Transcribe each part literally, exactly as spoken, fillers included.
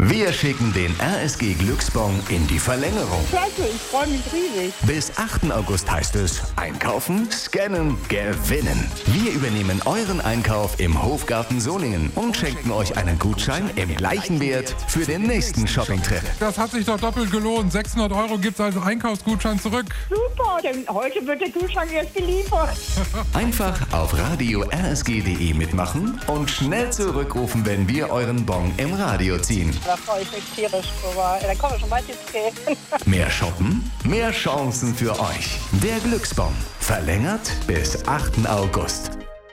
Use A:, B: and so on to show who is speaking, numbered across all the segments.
A: Wir schicken den R S G Glücksbon in die Verlängerung.
B: Klasse, ich freue mich riesig.
A: Bis achten August heißt es einkaufen, scannen, gewinnen. Wir übernehmen euren Einkauf im Hofgarten Solingen und schenken euch einen Gutschein im gleichen Wert für den nächsten Shoppingtrip.
C: Das hat sich doch doppelt gelohnt. sechshundert Euro gibt's als Einkaufsgutschein zurück.
B: Super, denn heute wird der Gutschein erst geliefert.
A: Einfach auf radio r s g punkt d e mitmachen und schnell zurückrufen, wenn wir euren Bon im Radio ziehen.
B: Da freue ich mich tierisch drüber. Da kommen wir schon weit ins Geld.
A: Mehr shoppen, mehr Chancen für euch. Der Glücksbon. Verlängert bis achten August.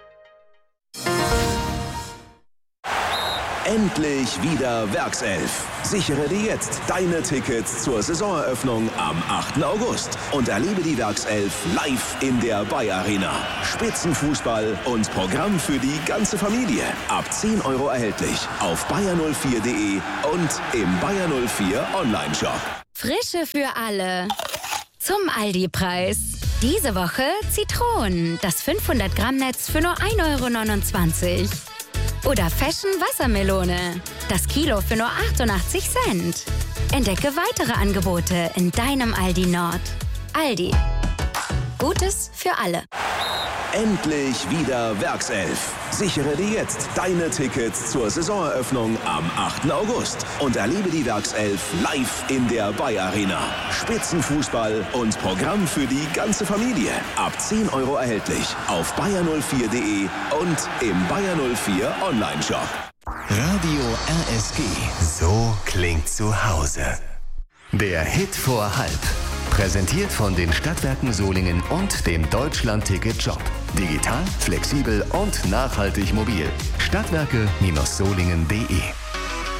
D: Endlich wieder Werkself. Sichere dir jetzt deine Tickets zur Saisoneröffnung am achten August und erlebe die Werkself live in der Bayer Arena. Spitzenfußball und Programm für die ganze Familie. Ab zehn Euro erhältlich auf bayer null vier punkt de und im Bayer null vier Online-Shop.
E: Frische für alle. Zum Aldi-Preis. Diese Woche Zitronen. Das fünfhundert Gramm Netz für nur ein Euro neunundzwanzig. Oder Fashion Wassermelone. Das Kilo für nur achtundachtzig Cent. Entdecke weitere Angebote in deinem Aldi Nord. Aldi. Gutes für alle.
D: Endlich wieder Werkself. Sichere dir jetzt deine Tickets zur Saisoneröffnung am achten August und erlebe die Werkself live in der Bayer Arena. Spitzenfußball und Programm für die ganze Familie. Ab zehn Euro erhältlich auf bayer null vier punkt de und im Bayer null vier Online-Shop.
A: Radio R S G. So klingt zu Hause. Der Hit vor halb. Präsentiert von den Stadtwerken Solingen und dem Deutschland-Ticket-Shop. Digital, flexibel und nachhaltig mobil. Stadtwerke Solingen punkt de